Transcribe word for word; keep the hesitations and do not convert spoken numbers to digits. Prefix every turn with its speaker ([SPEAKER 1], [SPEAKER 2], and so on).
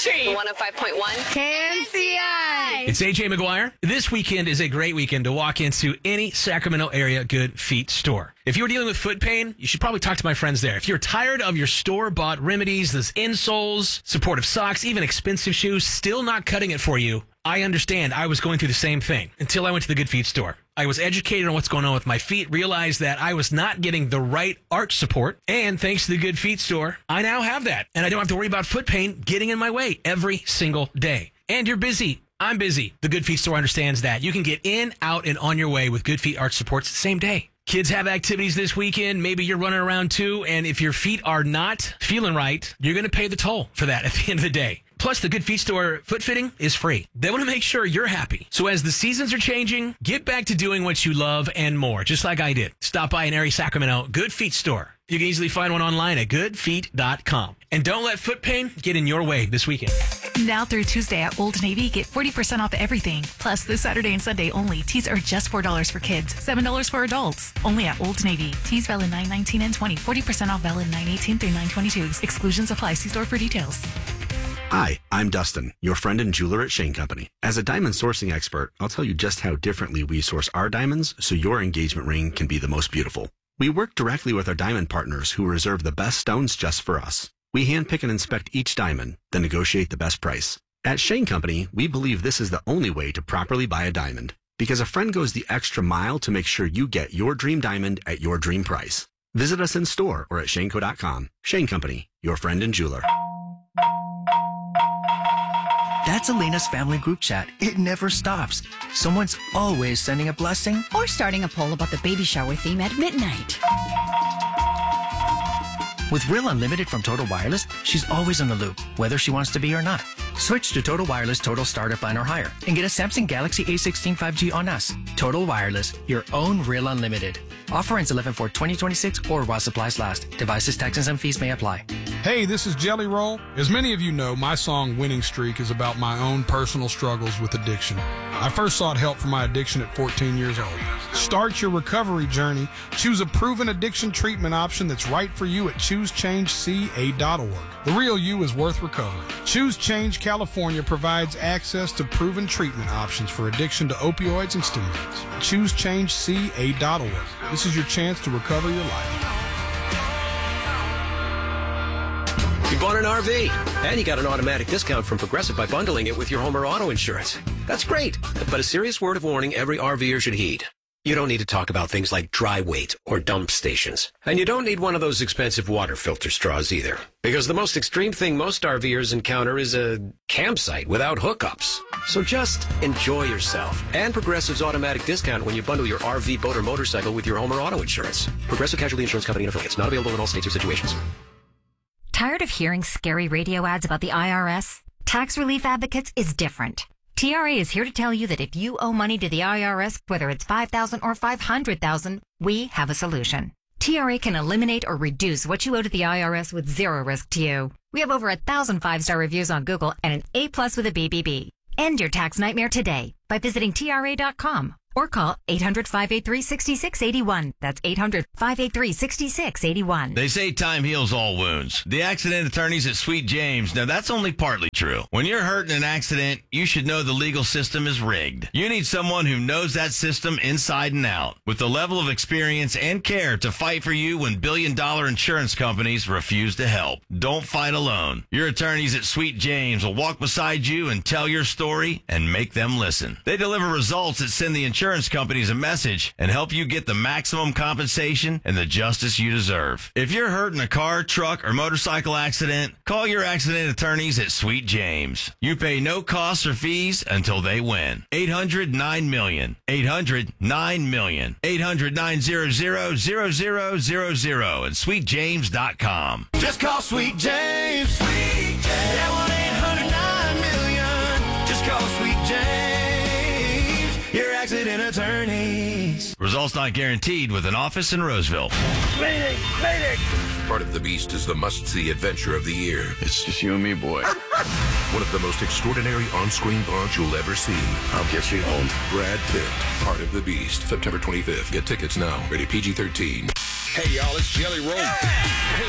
[SPEAKER 1] Country one oh five point one K N C I.
[SPEAKER 2] It's A J McGuire. This weekend is a great weekend to walk into any Sacramento area Good Feet store. If you're dealing with foot pain, you should probably talk to my friends there. If you're tired of your store-bought remedies, those insoles, supportive socks, even expensive shoes, still not cutting it for you, I understand. I was going through the same thing until I went to the Good Feet store. I was educated on what's going on with my feet, realized that I was not getting the right arch support, and thanks to the Good Feet store, I now have that, and I don't have to worry about foot pain getting in my way every single day. And you're busy. I'm busy. The Good Feet store understands that. You can get in, out, and on your way with Good Feet arch supports the same day. Kids have activities this weekend. Maybe you're running around too, and if your feet are not feeling right, you're going to pay the toll for that at the end of the day. Plus, the Good Feet store foot fitting is free. They want to make sure you're happy. So as the seasons are changing, get back to doing what you love and more, just like I did. Stop by an area Sacramento Good Feet store. You can easily find one online at good feet dot com. And don't let foot pain get in your way this weekend.
[SPEAKER 3] Now through Tuesday at Old Navy, get forty percent off everything. Plus, this Saturday and Sunday only, tees are just four dollars for kids, seven dollars for adults. Only at Old Navy. Tees valid nine nineteen and twenty. forty percent off valid nine eighteen through nine twenty-two. Exclusions apply. See store for details.
[SPEAKER 4] Hi, I'm Dustin, your friend and jeweler at Shane Company. As a diamond sourcing expert, I'll tell you just how differently we source our diamonds so your engagement ring can be the most beautiful. We work directly with our diamond partners who reserve the best stones just for us. We handpick and inspect each diamond, then negotiate the best price. At Shane Company, we believe this is the only way to properly buy a diamond, because a friend goes the extra mile to make sure you get your dream diamond at your dream price. Visit us in store or at shane co dot com. Shane Company, your friend and jeweler.
[SPEAKER 5] That's Elena's family group chat. It never stops. Someone's always sending a blessing
[SPEAKER 6] or starting a poll about the baby shower theme at midnight.
[SPEAKER 5] With Real Unlimited from Total Wireless, she's always on the loop, whether she wants to be or not. Switch to Total Wireless Total Starter Plan or higher and get a Samsung Galaxy A sixteen five G on us. Total Wireless, your own Real Unlimited. Offer ends eleven four twenty twenty-six or while supplies last. Devices, taxes, and fees may apply.
[SPEAKER 7] Hey, this is Jelly Roll. As many of you know, my song Winning Streak is about my own personal struggles with addiction. I first sought help for my addiction at fourteen years old. Start your recovery journey. Choose a proven addiction treatment option that's right for you at choose change c a dot org. The real you is worth recovering. Choose Change California provides access to proven treatment options for addiction to opioids and stimulants. choose change c a dot org. This is your chance to recover your life.
[SPEAKER 8] You bought an R V, and you got an automatic discount from Progressive by bundling it with your home or auto insurance. That's great, but a serious word of warning every RVer should heed. You don't need to talk about things like dry weight or dump stations. And you don't need one of those expensive water filter straws either. Because the most extreme thing most RVers encounter is a campsite without hookups. So just enjoy yourself. And Progressive's automatic discount when you bundle your R V, boat, or motorcycle with your home or auto insurance. Progressive Casualty Insurance Company and affiliates. Not available in all states or situations.
[SPEAKER 9] Tired of hearing scary radio ads about the I R S? Tax Relief Advocates is different. T R A is here to tell you that if you owe money to the I R S, whether it's five thousand dollars or five hundred thousand dollars, we have a solution. T R A can eliminate or reduce what you owe to the I R S with zero risk to you. We have over a thousand five-star reviews on Google and an A plus with a B B B. End your tax nightmare today by visiting T R A dot com or call eight hundred, five eight three, six six eight one. That's eight hundred, five eight three, six six eight one.
[SPEAKER 10] They say time heals all wounds. The accident attorneys at Sweet James, now that's only partly true. When you're hurt in an accident, you should know the legal system is rigged. You need someone who knows that system inside and out, with the level of experience and care to fight for you when billion-dollar insurance companies refuse to help. Don't fight alone. Your attorneys at Sweet James will walk beside you and tell your story and make them listen. They deliver results that send the insurance Insurance companies a message and help you get the maximum compensation and the justice you deserve. If you're hurt in a car, truck, or motorcycle accident, call your accident attorneys at Sweet James. You pay no costs or fees until they win. eight hundred nine million. eight hundred nine million. eight hundred nine hundred zero zero zero zero zero and sweet james dot com.
[SPEAKER 11] Just call Sweet James. Sweet James. Yeah, one eight hundred nine million. Just call Sweet James. Your accident attorneys.
[SPEAKER 10] Results not guaranteed with an office in Roseville.
[SPEAKER 11] Mayday! Mayday!
[SPEAKER 12] Part of the Beast is the must-see adventure of the year.
[SPEAKER 13] It's just you and me, boy.
[SPEAKER 12] One of the most extraordinary on-screen bonds you'll ever see.
[SPEAKER 13] I'll get you home.
[SPEAKER 12] Brad Pitt, Part of the Beast, September twenty-fifth. Get tickets now. Rated P G thirteen.
[SPEAKER 14] Hey, y'all, it's Jelly Roll. Hey,